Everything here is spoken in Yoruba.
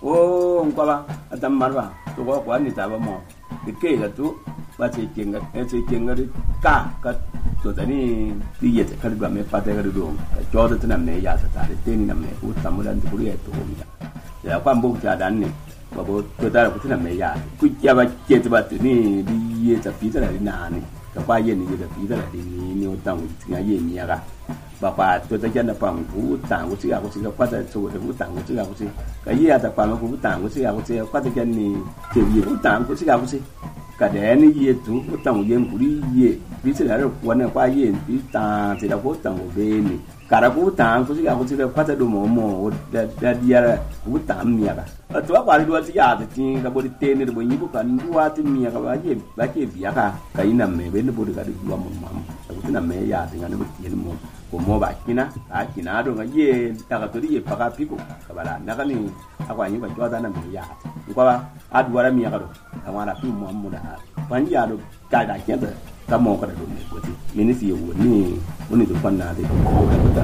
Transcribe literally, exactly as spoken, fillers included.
o ngwa atam marwa to ko kwa ni ta ba mo de ke ga tu ba ce kenga e ce kenga ka ka to tani ti ye ka ga me pa te ga do ka jo de tana me ya ta ta de ni na me u tamu dan tu ri to mi ya ya kwa mbo ta dan ni ba bo to ta ku tana me ya ku ya ba ke ta ba ni di ye ta pi ta ni na ni ka kwa ye ni ye ta pi ta ni ni o tang ti ga ye ni ya ga ba pa to ta jana pa ku tang ku ti ga ku ti ga kwa ta to ku tang ku ti ga ku ti ka ye ya ta pa ma ku tang ku ti ga ku ti kwa ta jan ni ke ye ku tang ku ti ga ku ti cả đẻ nó ye tu có tầng yên của đi ye ví dụ là quan này qua ye ví ta thì là có tầng ở bên này cả là có tầng có gì cả có gì là phát ra đồ mồ mồ đã đã đi ra có tầng mía cả ở chỗ qua đi đua thì à thì chỉ cái body tên này body như cái đua thì mía cái bao nhiêu bao nhiêu việc à cái nằm mẹ bên nó body cái đua mồ mồ cái nằm mẹ ya thì nó bị tiền mồ của mồ bạc kia na à kia na đồ cái ye ta cái tôi đi phát cái pico cái bà nó cái này aku anh phải cho ta nằm mẹ ya qua à đua ra mía cái đồ thằng nào phi mồ mồ đãวันยาดูกายได้แค่แต่ถ้ามองกันดูเนี่ยกูที่มินิสิวนี่วันนี้ทุกคนน่ะที่เขาเขา